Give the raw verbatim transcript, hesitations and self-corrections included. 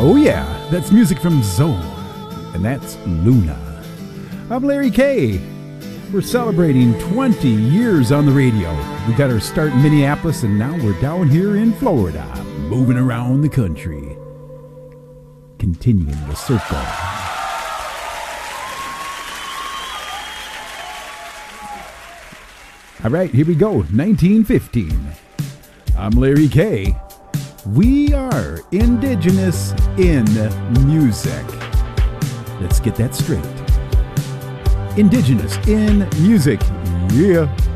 Oh yeah, that's music from Zone, and that's Luna. I'm Larry K. We're celebrating twenty years on the radio. We got our start in Minneapolis, and now we're down here in Florida, moving around the country, continuing the circle. All right, here we go, nineteen fifteen. I'm Larry K. We are indigenous in music. Let's get that straight. Indigenous in music. Yeah.